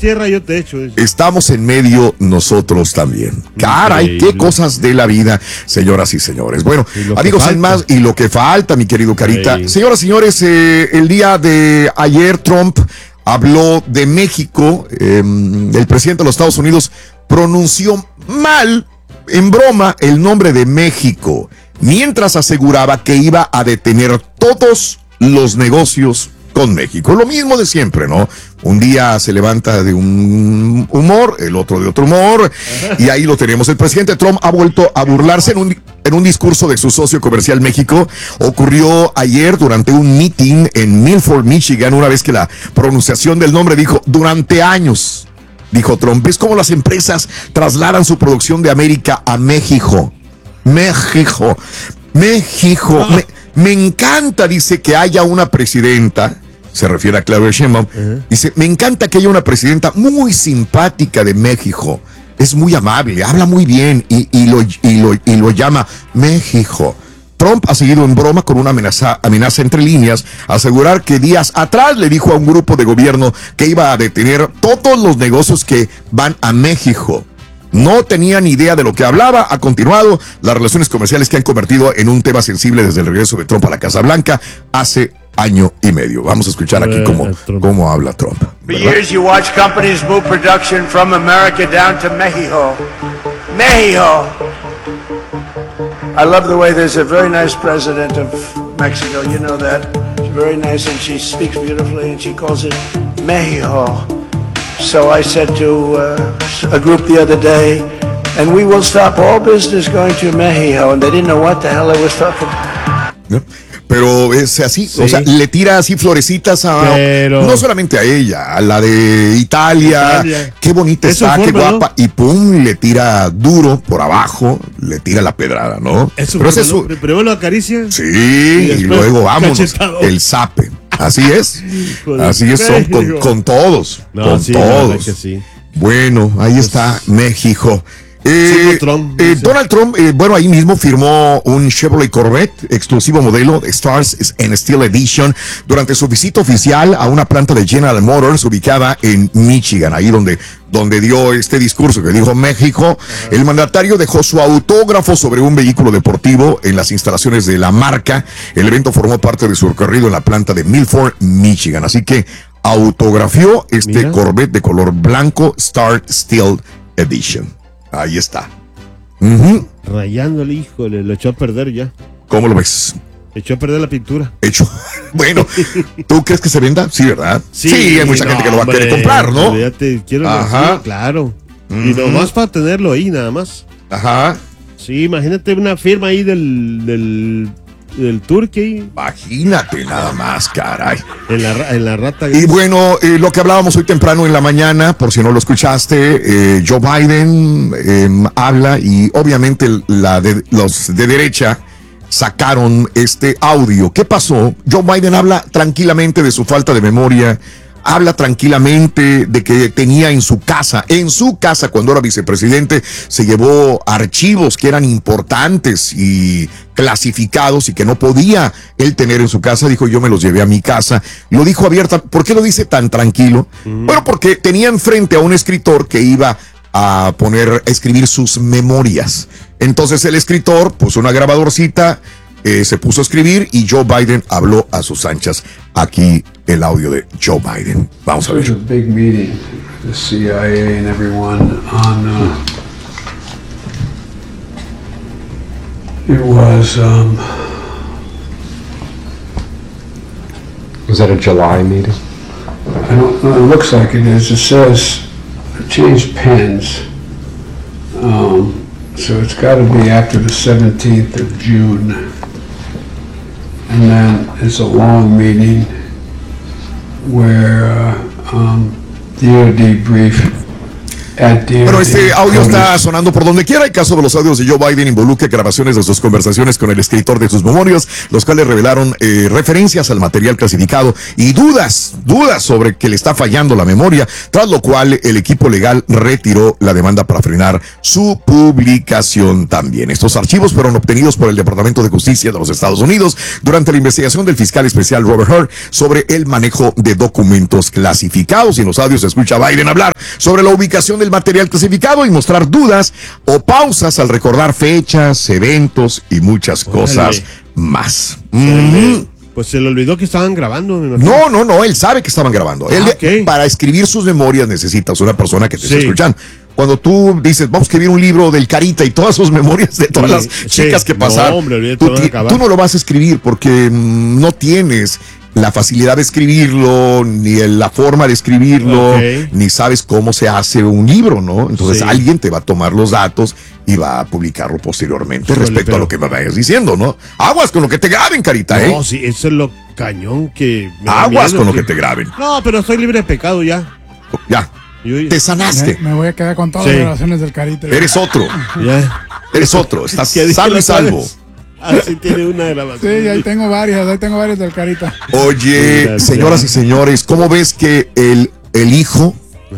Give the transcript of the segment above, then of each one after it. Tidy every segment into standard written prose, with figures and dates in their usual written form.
tierra, yo te echo. Estamos en medio nosotros también. Caray, qué cosas de la vida, señoras y señores. Bueno, amigos, en más, y lo que falta, mi querido Carita. Sí. Señoras y señores, el día de ayer Trump habló de México. El presidente de los Estados Unidos pronunció mal, en broma, el nombre de México, mientras aseguraba que iba a detener todos los negocios con México. Lo mismo de siempre, ¿no? Un día se levanta de un humor, el otro de otro humor, y ahí lo tenemos. El presidente Trump ha vuelto a burlarse en un discurso de su socio comercial México. Ocurrió ayer durante un meeting en Milford, Michigan, una vez que la pronunciación del nombre dijo, durante años, dijo Trump, es como las empresas trasladan su producción de América a México. México. Me encanta, dice, que haya una presidenta, se refiere a Claudia Sheinbaum, dice, me encanta que haya una presidenta muy simpática de México, es muy amable, habla muy bien y lo llama México. Trump ha seguido en broma con una amenaza entre líneas, asegurar que días atrás le dijo a un grupo de gobierno que iba a detener todos los negocios que van a México. No tenía ni idea de lo que hablaba. Ha continuado las relaciones comerciales que han convertido en un tema sensible desde el regreso de Trump a la Casa Blanca hace año y medio. Vamos a escuchar aquí cómo habla Trump. For years you watch companies move production from America down to Mexico. Mexico. I love the way there's a very nice president of Mexico. You know that. She's very nice and she speaks beautifully and she calls it Mexico. So I said to a group the other day, and we will stop all business going to Mexico, and they didn't know what the hell I was talking about. ¿No? Pero es así, sí. O sea, le tira así florecitas no solamente a ella, a la de Italia. Qué bonita está, qué guapa, ¿no? Y pum, le tira duro por abajo, le tira la pedrada, ¿no? Primero lo acaricia. Sí, y luego vámonos, cachetado. El zape. Así es, son con todos, no, con sí, todos. Que sí. Bueno, ahí está México. Donald Trump, bueno, ahí mismo firmó un Chevrolet Corvette exclusivo modelo Stars and Steel Edition durante su visita oficial a una planta de General Motors ubicada en Michigan, ahí donde dio este discurso que dijo México. El mandatario dejó su autógrafo sobre un vehículo deportivo en las instalaciones de la marca. El evento formó parte de su recorrido en la planta de Milford, Michigan, así que autografió este Corvette de color blanco Star Steel Edition. Ahí está. Rayándole, híjole, lo echó a perder ya. ¿Cómo lo ves? Echó a perder la pintura. Bueno, ¿tú crees que se venda? Sí, ¿verdad? Sí, hay mucha gente que lo va a querer comprar, ¿no? Quiero decir, claro. Y nomás para tenerlo ahí, nada más. Ajá. Sí, imagínate una firma ahí del Turkey. Imagínate nada más, caray. En la rata. Y bueno, lo que hablábamos hoy temprano en la mañana, por si no lo escuchaste, Joe Biden habla y obviamente los de derecha sacaron este audio. ¿Qué pasó? Joe Biden habla tranquilamente de su falta de memoria. Habla tranquilamente de que tenía en su casa cuando era vicepresidente, se llevó archivos que eran importantes y clasificados y que no podía él tener en su casa. Dijo, yo me los llevé a mi casa. Lo dijo abierta. ¿Por qué lo dice tan tranquilo? Bueno, porque tenía enfrente a un escritor que iba a escribir sus memorias. Entonces el escritor puso una grabadorcita, se puso a escribir y Joe Biden habló a sus anchas. Aquí el audio de Joe Biden. Vamos a ver. It was a big meeting, the CIA and everyone on. It was. Was that a July meeting? I don't know. It looks like it is. It says it changed pens. So it's got to be after the 17th of June. And then it's a long meeting where DOD brief. at DMV. Bueno, este audio está sonando por donde quiera. El caso de los audios de Joe Biden involucra grabaciones de sus conversaciones con el escritor de sus memorias, los cuales revelaron referencias al material clasificado y dudas sobre que le está fallando la memoria, tras lo cual el equipo legal retiró la demanda para frenar su publicación también. Estos archivos fueron obtenidos por el Departamento de Justicia de los Estados Unidos durante la investigación del fiscal especial Robert Hur sobre el manejo de documentos clasificados. Y en los audios se escucha a Biden hablar sobre la ubicación del material clasificado y mostrar dudas o pausas al recordar fechas, eventos y muchas cosas más. Pues se le olvidó que estaban grabando. Me imagino. No, él sabe que estaban grabando. Para escribir sus memorias necesitas una persona que te esté escuchando. Cuando tú dices, vamos a escribir un libro del Carita y todas sus memorias de todas las chicas que pasaron, no, hombre, tú no lo vas a escribir porque no tienes la facilidad de escribirlo, ni la forma de escribirlo, ni sabes cómo se hace un libro, ¿no? Entonces alguien te va a tomar los datos y va a publicarlo posteriormente respecto a lo que me vayas diciendo, ¿no? Aguas con lo que te graben, Carita, No, sí, eso es lo cañón que... Aguas con lo que te graben. No, pero estoy libre de pecado ya. Ya. Te sanaste. Me voy a quedar con todas las grabaciones del Carita. Eres otro. Ya. Eres otro. Estás salvo y salvo. Así tiene una grabación. Sí, ahí tengo varias del Carita. Oye, señoras y señores, ¿cómo ves que el hijo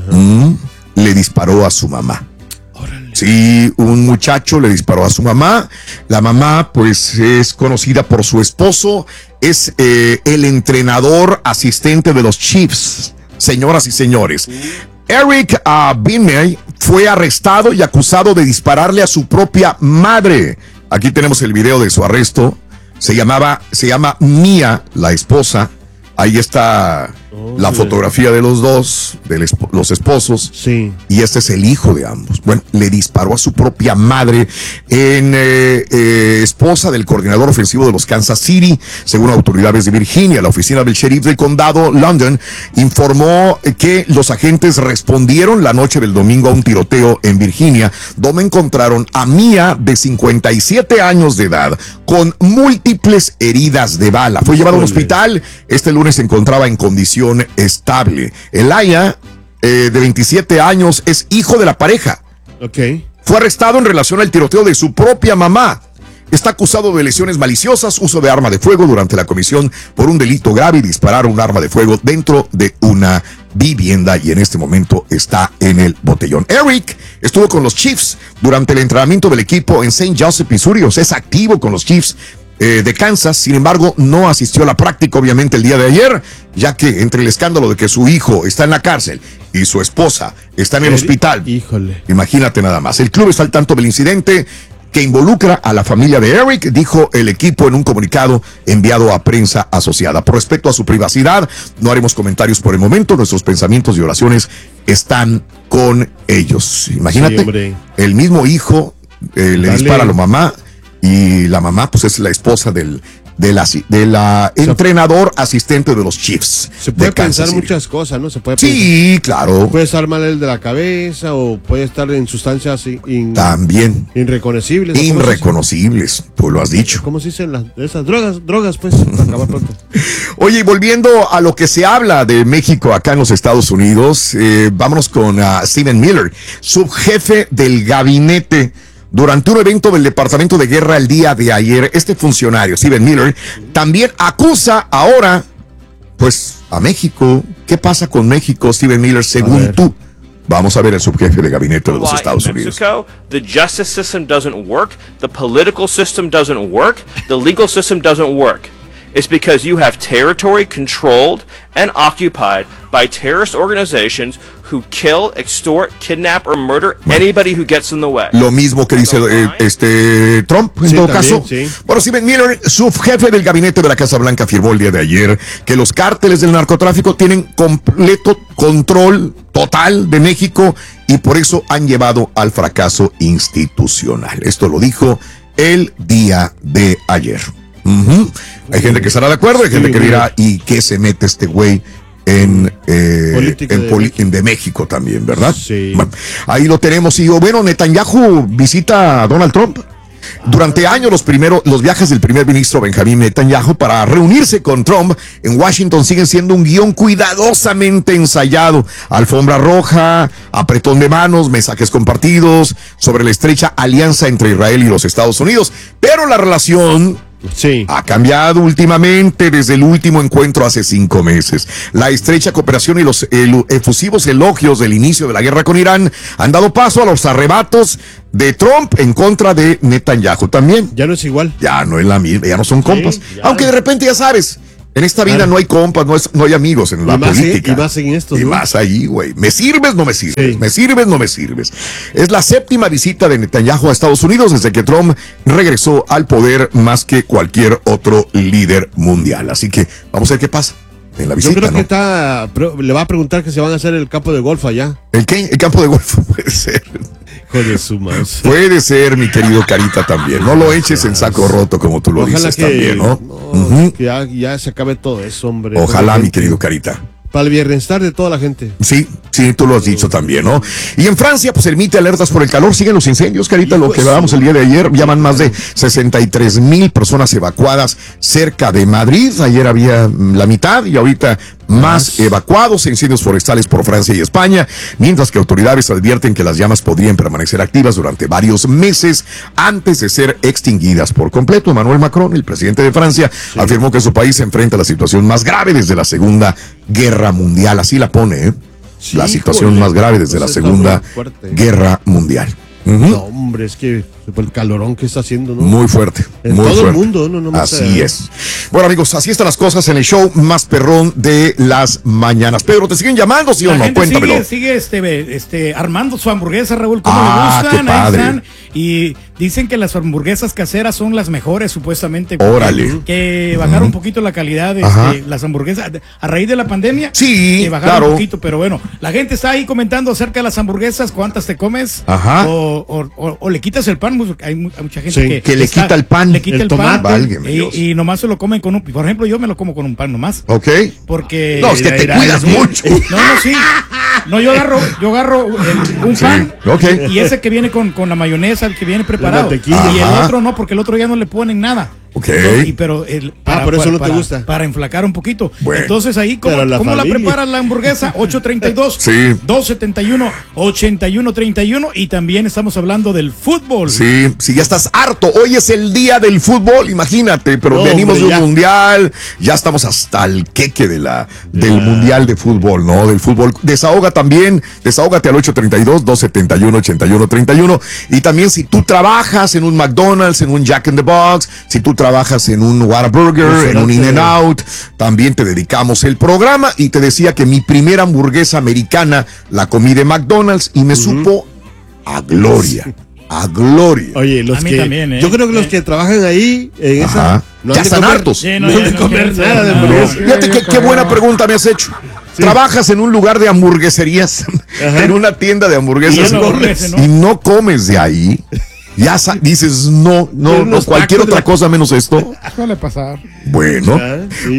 le disparó a su mamá? Sí, un muchacho le disparó a su mamá. La mamá, pues, es conocida por su esposo. Es el entrenador asistente de los Chiefs. Señoras y señores, Eric Bieniemy fue arrestado y acusado de dispararle a su propia madre. Aquí tenemos el video de su arresto. Se llama Mia, la esposa. Ahí está la fotografía de los dos, de los esposos. Sí. Y este es el hijo de ambos. Bueno, le disparó a su propia madre, esposa del coordinador ofensivo de los Kansas City. Según autoridades de Virginia, la oficina del sheriff del condado London informó que los agentes respondieron la noche del domingo a un tiroteo en Virginia, donde encontraron a Mia, de 57 años de edad, con múltiples heridas de bala. Fue llevado a un hospital. Este lunes se encontraba en condición estable. Elaya, de 27 años, es hijo de la pareja. Fue arrestado en relación al tiroteo de su propia mamá. Está acusado de lesiones maliciosas, uso de arma de fuego durante la comisión por un delito grave y disparar un arma de fuego dentro de una vivienda, y en este momento está en el botellón. Eric estuvo con los Chiefs durante el entrenamiento del equipo en St. Joseph, Missouri. Es activo con los Chiefs de Kansas. Sin embargo, no asistió a la práctica, obviamente, el día de ayer, ya que entre el escándalo de que su hijo está en la cárcel y su esposa está en el hospital. Híjole. Imagínate nada más. El club está al tanto del incidente que involucra a la familia de Eric, dijo el equipo en un comunicado enviado a prensa asociada. Por respecto a su privacidad, no haremos comentarios por el momento. Nuestros pensamientos y oraciones están con ellos. Imagínate, el mismo hijo le dispara a la mamá, y la mamá pues es la esposa de la entrenador asistente de los Chiefs. Se puede pensar muchas cosas, ¿no? Se puede pensar, claro. Puede estar mal el de la cabeza, o puede estar en sustancias también irreconocibles. Irreconocibles, tú lo has dicho. ¿Cómo se dicen esas drogas, pues, para acabar pronto? Oye, volviendo a lo que se habla de México acá en los Estados Unidos, vámonos con Stephen Miller, subjefe del gabinete. Durante un evento del Departamento de Guerra el día de ayer, este funcionario, Stephen Miller, también acusa ahora, pues, a México. ¿Qué pasa con México, Stephen Miller, según tú? Vamos a ver el subjefe de gabinete de los Estados Unidos. The justice system doesn't work, the political system doesn't work, the legal system doesn't work. It's because you have territory controlled and occupied by terrorist organizations who kill, extort, kidnap, or murder anybody who gets in the way. Lo mismo que dice Trump, en todo caso. Sí. Bueno, Stephen Miller, subjefe del gabinete de la Casa Blanca, afirmó el día de ayer que los cárteles del narcotráfico tienen completo control total de México y por eso han llevado al fracaso institucional. Esto lo dijo el día de ayer. Hay gente que estará de acuerdo, hay gente que dirá, ¿y qué se mete este güey en de México también, verdad? Sí. Bueno, ahí lo tenemos. Y bueno, Netanyahu visita a Donald Trump. Durante años los viajes del primer ministro Benjamín Netanyahu para reunirse con Trump en Washington siguen siendo un guión cuidadosamente ensayado. Alfombra roja, apretón de manos, mensajes compartidos sobre la estrecha alianza entre Israel y los Estados Unidos. Pero la relación ha cambiado últimamente desde el último encuentro hace 5 meses. La estrecha cooperación y los efusivos elogios del inicio de la guerra con Irán han dado paso a los arrebatos de Trump en contra de Netanyahu también. Ya no es igual. Ya no es la misma, ya no son compas. Aunque de repente ya sabes, en esta vida no hay compas, no hay amigos en la política. Y más en esto. Y más ahí, güey. ¿Me sirves? No me sirves. Sí. ¿Me sirves? No me sirves. Es la 7ª visita de Netanyahu a Estados Unidos desde que Trump regresó al poder más que cualquier otro líder mundial. Así que vamos a ver qué pasa en la visita. Yo creo que le va a preguntar que se van a hacer el campo de golf allá. ¿El qué? El campo de golf puede ser. Joder, su mouse. Puede ser, mi querido Carita, también. No lo eches en saco roto como tú lo dices también, ¿no? Que ya se acabe todo eso, hombre. Ojalá, mi querido Carita. Para el bienestar de toda la gente. Sí, tú lo has dicho también, ¿no? Y en Francia, pues emite alertas por el calor, siguen los incendios, Carita, lo que hablábamos el día de ayer, llaman más de 63,000 personas evacuadas cerca de Madrid, ayer había la mitad y ahorita más evacuados, incendios forestales por Francia y España, mientras que autoridades advierten que las llamas podrían permanecer activas durante varios meses antes de ser extinguidas por completo. Emmanuel Macron, el presidente de Francia, afirmó que su país se enfrenta a la situación más grave desde la Segunda Guerra Mundial, así la pone, la situación más grave desde la Segunda Guerra Mundial. No, hombre, es que el calorón que está haciendo, ¿no? Muy fuerte. En muy todo fuerte. el mundo, ¿no? Así es. Bueno, amigos, así están las cosas en el show más perrón de las mañanas. Pedro, ¿te siguen llamando, sí o no? Cuéntamelo. Sigue armando su hamburguesa, Raúl, como le gustan. Qué padre. Ahí están. Y dicen que las hamburguesas caseras son las mejores, supuestamente. Órale. Que bajaron un poquito la calidad de las hamburguesas. A raíz de la pandemia. Sí, que bajaron claro. un poquito, pero bueno, la gente está ahí comentando acerca de las hamburguesas, cuántas te comes. Ajá. O le quitas el pan. Hay mucha gente que le quita el pan. Le quita el tomate. pan. Válgame Dios. Y nomás se lo comen con un. Por ejemplo, yo me lo como con un pan nomás. Ok. Porque. No, es que te cuidas mucho. No, sí. No, yo agarro un pan. Ok. Y ese que viene con la mayonesa, el que viene preparado. La mantequilla. Y el Ajá. otro no, porque el otro ya no le ponen nada. Ok. Pero por eso no te gusta. Para enflacar un poquito. Bueno. Entonces ahí, ¿cómo Pero la familia. preparas la hamburguesa? 832 Sí. 271 8131. Y también estamos hablando del fútbol. Sí, ya estás harto. Hoy es el día del fútbol, imagínate, pero No, venimos hombre, de un ya. mundial, ya estamos hasta el queque del mundial de fútbol, ¿no? Del fútbol. Desahógate al 832-271-8131. Y también si tú trabajas en un McDonald's, en un Jack in the Box, si tú trabajas en un Whataburger, en un In-N-Out, también te dedicamos el programa. Y te decía que mi primera hamburguesa americana la comí de McDonald's y me supo a gloria. A gloria. Oye, A mí también, yo creo que los que trabajan ahí en Ajá. esa no Ya han de están comer- hartos. Sí, No han de ya comer quieren nada de saber. hamburguesa. Fíjate qué buena pregunta me has hecho. Trabajas en un lugar de hamburgueserías, en una tienda de hamburguesas, Y no comes, ¿no? y no comes de ahí. Ya dices, no, Unos cualquier tacos de otra la- cosa menos esto. Suele pasar. Bueno, Sí.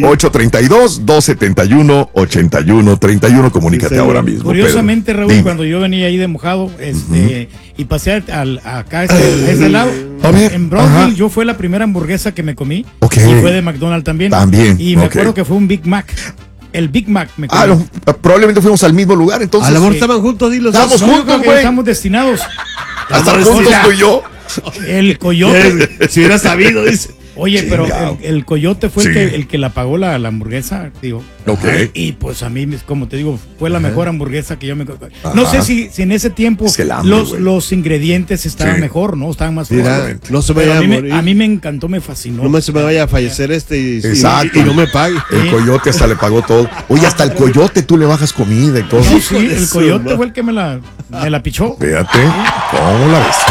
832-271-8131, comunícate Sí, ahora mismo. Curiosamente, Pedro. Raúl, Dime. cuando yo venía ahí de mojado, y pasé acá a este lado, A ver, en Brownsville, ajá. yo fue la primera hamburguesa que me comí. Ok. Y fue de McDonald's también. También, Y me ok. acuerdo que fue un Big Mac. El Big Mac me comí. No, probablemente fuimos al mismo lugar, entonces. A lo mejor estaban juntos y los dos. Estamos No, juntos, yo creo que güey. estamos destinados. Hasta Vamos, juntos o sea, tú y yo. El coyote. Si hubiera sabido, dice. Oye, pero Chingado. el coyote fue Sí. el que la pagó la hamburguesa, digo. Ok. Y pues a mí, como te digo, fue la mejor hamburguesa que yo me... Ajá. No sé si en ese tiempo Es que el hambre, güey. los ingredientes estaban Sí. mejor, ¿no? Estaban más Mira, fuertes. no se Pero vaya a a morir. mí me encantó, me fascinó. No se me vaya a fallecer y Exacto. no me pague. El coyote hasta le pagó todo. Oye, hasta el coyote tú le bajas comida y todo. No, sí, de el su coyote madre. fue el que me la pichó. Fíjate, ¿cómo la ves?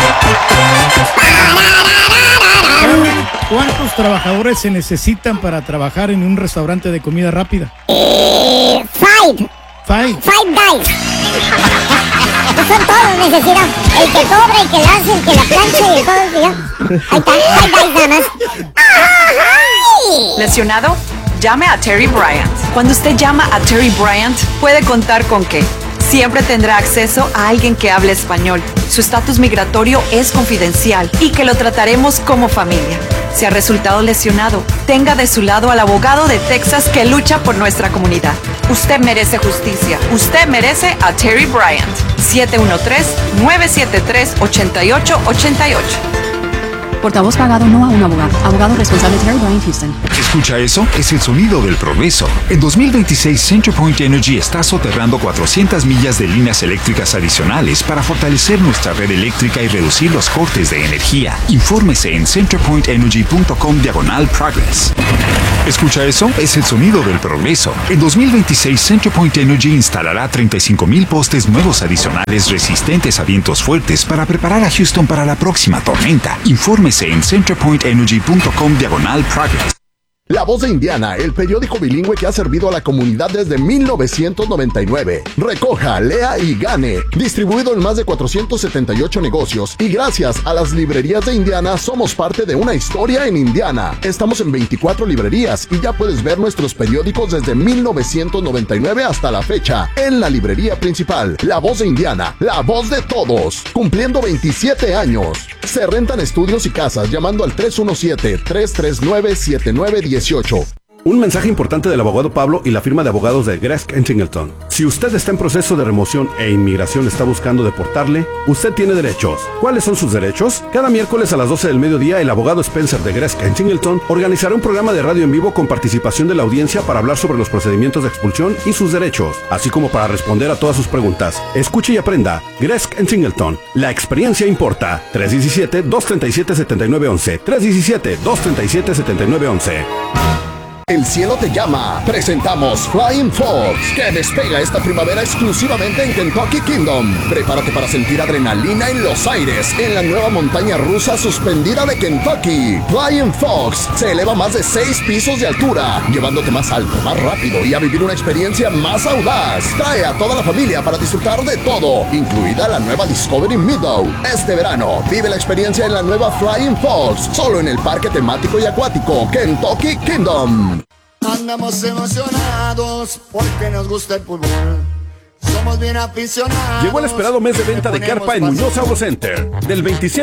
¿Cuántos trabajadores se necesitan para trabajar en un restaurante de comida rápida? Five Five. guys. Pues son todos necesitan. El que cobra, el que la hace, el que la plancha y el todo. Ya. Ahí está, five guys nada más. ¡Ay! ¿Lesionado? Llame a Terry Bryant. Cuando usted llama a Terry Bryant, puede contar con que siempre tendrá acceso a alguien que hable español. Su estatus migratorio es confidencial y que lo trataremos como familia. Si ha resultado lesionado, tenga de su lado al abogado de Texas que lucha por nuestra comunidad. Usted merece justicia. Usted merece a Terry Bryant. 713-973-8888. Portavoz pagado no a un abogado. Abogado responsable Terry Bryant Houston. ¿Escucha eso? Es el sonido del progreso. En 2026, CenterPoint Energy está soterrando 400 millas de líneas eléctricas adicionales para fortalecer nuestra red eléctrica y reducir los cortes de energía. Infórmese en centerpointenergy.com/progress. ¿Escucha eso? Es el sonido del progreso. En 2026, CenterPoint Energy instalará 35,000 postes nuevos adicionales resistentes a vientos fuertes para preparar a Houston para la próxima tormenta. Infórmese en centerpointenergy.com/progress. La Voz de Indiana, el periódico bilingüe que ha servido a la comunidad desde 1999. Recoja, lea y gane. Distribuido en más de 478 negocios. Y gracias a las librerías de Indiana, somos parte de una historia en Indiana. Estamos en 24 librerías y ya puedes ver nuestros periódicos desde 1999 hasta la fecha. En la librería principal, La Voz de Indiana, la voz de todos. Cumpliendo 27 años. Se rentan estudios y casas llamando al 317-339-7918. Un mensaje importante del abogado Pablo y la firma de abogados de Gresk & Singleton. Si usted está en proceso de remoción e inmigración está buscando deportarle, usted tiene derechos. ¿Cuáles son sus derechos? Cada miércoles a las 12 del mediodía, el abogado Spencer de Gresk & Singleton organizará un programa de radio en vivo con participación de la audiencia para hablar sobre los procedimientos de expulsión y sus derechos, así como para responder a todas sus preguntas. Escuche y aprenda. Gresk & Singleton. La experiencia importa. 317-237-7911. 317-237-7911. El cielo te llama. Presentamos Flying Fox, que despega esta primavera exclusivamente en Kentucky Kingdom. Prepárate para sentir adrenalina en los aires en la nueva montaña rusa suspendida de Kentucky. Flying Fox se eleva más de 6 pisos de altura, llevándote más alto, más rápido y a vivir una experiencia más audaz. Trae a toda la familia para disfrutar de todo, incluida la nueva Discovery Meadow. Este verano, vive la experiencia en la nueva Flying Fox, solo en el parque temático y acuático Kentucky Kingdom. Andamos emocionados porque nos gusta el fútbol. Somos bien aficionados. Llegó el esperado mes de venta de carpa en Muñoz Auto Center. Del 27